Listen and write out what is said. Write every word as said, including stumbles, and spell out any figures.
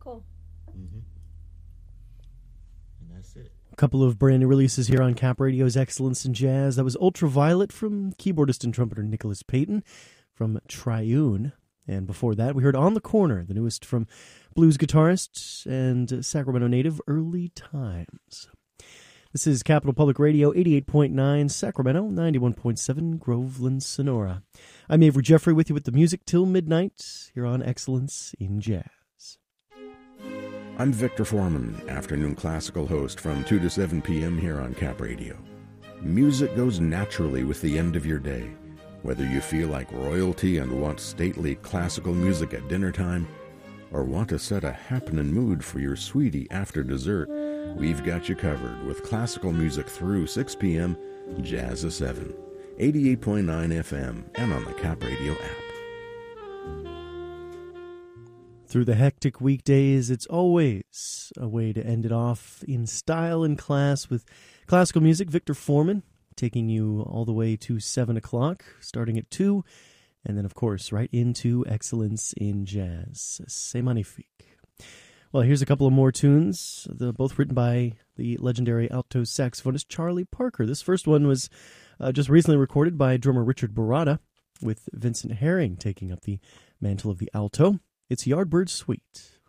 Cool. Mm-hmm. And that's it. A couple of brand new releases here on Cap Radio's Excellence in Jazz. That was Ultraviolet from keyboardist and trumpeter Nicholas Payton from Triune. And before that, we heard On the Corner, the newest from blues guitarist and Sacramento native Early Times. This is Capital Public Radio, eighty-eight point nine Sacramento, ninety-one point seven Groveland, Sonora. I'm Avery Jeffrey with you with the music till midnight here on Excellence in Jazz. I'm Victor Foreman, afternoon classical host from two to seven p.m. here on Cap Radio. Music goes naturally with the end of your day. Whether you feel like royalty and want stately classical music at dinner time, or want to set a happening mood for your sweetie after dessert, we've got you covered with classical music through six p.m., Jazz at seven, eighty-eight point nine F M, and on the Cap Radio app. Through the hectic weekdays, it's always a way to end it off in style and class with classical music. Victor Foreman taking you all the way to seven o'clock, starting at two, and then, of course, right into Excellence in Jazz. C'est magnifique. Well, here's a couple of more tunes, the, both written by the legendary alto saxophonist Charlie Parker. This first one was uh, just recently recorded by drummer Richard Barada, with Vincent Herring taking up the mantle of the alto. It's Yardbird Suite.